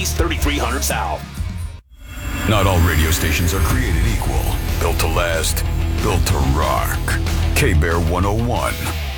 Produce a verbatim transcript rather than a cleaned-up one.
East thirty-three hundred South. Not all radio stations are created equal. Built to last, built to rock. K-Bear one oh one.